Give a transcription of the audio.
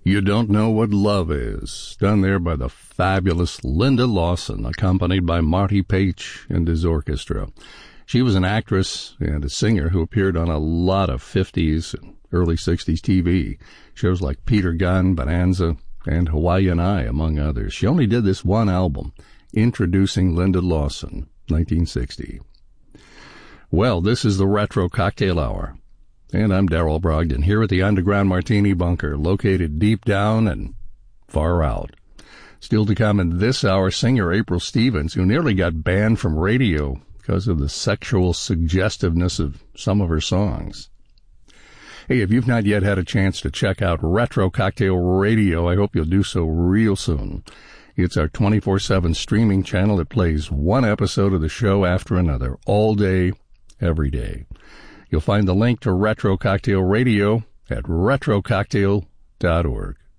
You Don't Know What Love Is, done there by the fabulous Linda Lawson, accompanied by Marty Paich and his orchestra. She was an actress and a singer who appeared on a lot of 50s and early 60s TV, shows like Peter Gunn, Bonanza, and Hawaii and I, among others. She only did this one album, Introducing Linda Lawson, 1960. Well, this is the Retro Cocktail Hour. And I'm Darrell Brogdon, here at the Underground Martini Bunker, located deep down and far out. Still to come in this hour, singer April Stevens, who nearly got banned from radio because of the sexual suggestiveness of some of her songs. Hey, if you've not yet had a chance to check out Retro Cocktail Radio, I hope you'll do so real soon. It's our 24/7 streaming channel that plays one episode of the show after another, all day, every day. You'll find the link to Retro Cocktail Radio at retrococktail.org.